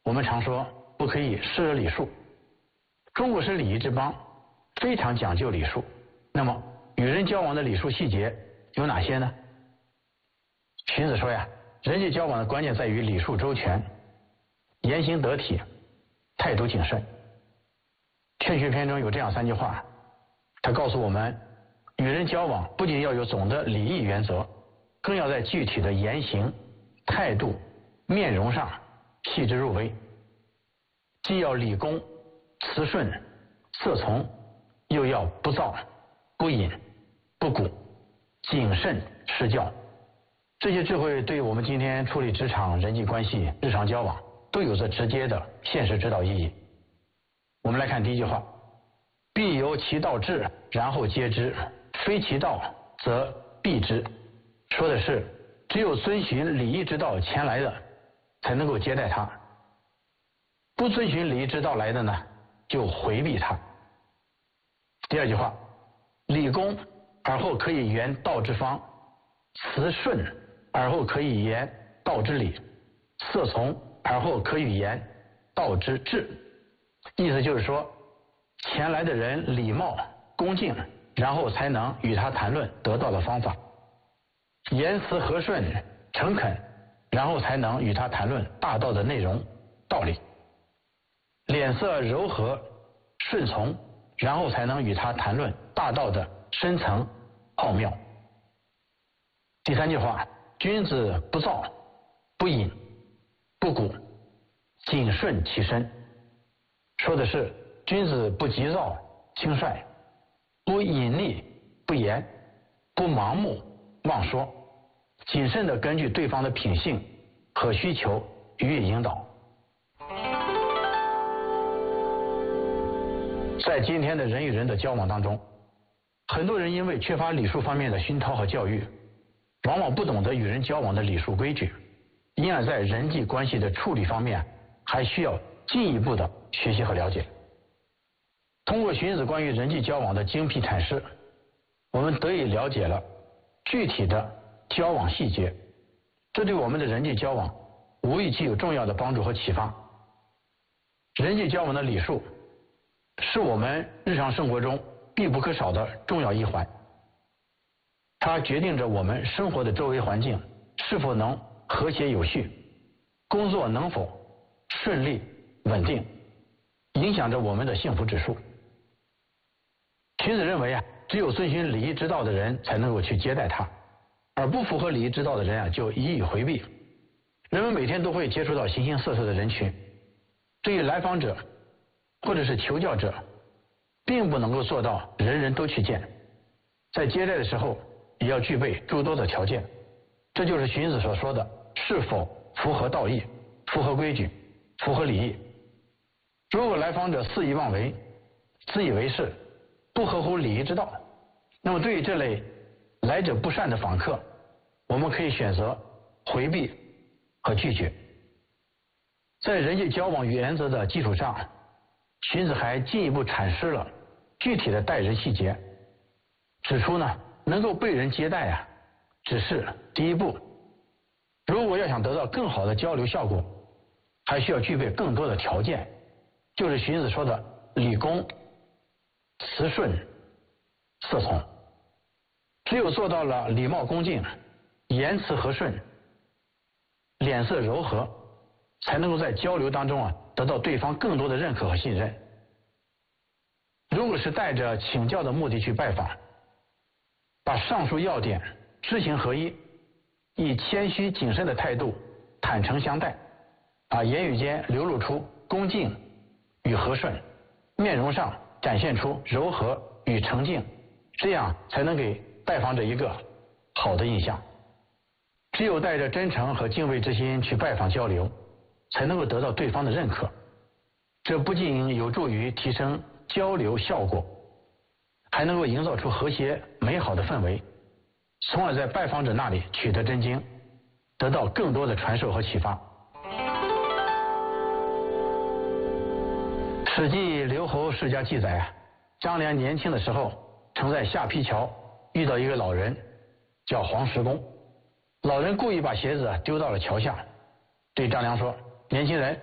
我们常说不可以失了礼数。中国是礼仪之邦，非常讲究礼数。那么与人交往的礼数细节有哪些呢？荀子说呀，人际交往的关键在于礼数周全，言行得体，态度谨慎。劝学篇中有这样3句话，他告诉我们，与人交往不仅要有总的礼义原则，更要在具体的言行、态度、面容上细致入微，既要礼恭、辞顺、色从，又要不躁、不隐、不鼓、谨慎施教。这些智慧对我们今天处理职场人际关系、日常交往都有着直接的现实指导意义。我们来看第1句话，必由其道治，然后接之，非其道则避之。说的是只有遵循礼义之道前来的才能够接待他，不遵循礼义之道来的呢，就回避他。第2句话，礼恭而后可以言道之方，辞顺而后可以言道之理，色从而后可以言道之治。意思就是说，前来的人礼貌恭敬，然后才能与他谈论得道的方法；言辞和顺诚恳，然后才能与他谈论大道的内容道理；脸色柔和顺从，然后才能与他谈论大道的深层奥妙。第3句话，君子不躁不隐不鼓，谨顺其身。说的是君子不急躁轻率，不隐匿不言，不盲目妄说，谨慎地根据对方的品性和需求予以引导。在今天的人与人的交往当中，很多人因为缺乏礼数方面的熏陶和教育，往往不懂得与人交往的礼数规矩，因而在人际关系的处理方面还需要进一步的学习和了解。通过荀子关于人际交往的精辟阐释，我们得以了解了具体的交往细节，这对我们的人际交往无疑具有重要的帮助和启发。人际交往的礼数是我们日常生活中必不可少的重要一环，它决定着我们生活的周围环境是否能和谐有序，工作能否顺利稳定，影响着我们的幸福指数。荀子认为只有遵循礼义之道的人才能够去接待他，而不符合礼义之道的人就予以回避。人们每天都会接触到形形色色的人群，对于来访者或者是求教者，并不能够做到人人都去见，在接待的时候也要具备诸多的条件，这就是荀子所说的是否符合道义、符合规矩、符合礼义。如果来访者肆意妄为、自以为是，不合乎礼仪之道，那么对于这类来者不善的访客，我们可以选择回避和拒绝。在人际交往原则的基础上，荀子还进一步阐释了具体的待人细节，指出能够被人接待只是第一步，如果要想得到更好的交流效果，还需要具备更多的条件，就是荀子说的礼恭、辞顺、色从。只有做到了礼貌恭敬、言辞和顺、脸色柔和，才能够在交流当中得到对方更多的认可和信任。如果是带着请教的目的去拜访，把上述要点知行合一，以谦虚谨慎的态度坦诚相待，言语间流露出恭敬与和顺，面容上展现出柔和与诚敬，这样才能给拜访者一个好的印象。只有带着真诚和敬畏之心去拜访交流，才能够得到对方的认可，这不仅有助于提升交流效果，还能够营造出和谐美好的氛围，从而在拜访者那里取得真经，得到更多的传授和启发。史记刘侯世家记载张良年轻的时候曾在下邳桥遇到一个老人叫黄石公，老人故意把鞋子丢到了桥下，对张良说：年轻人，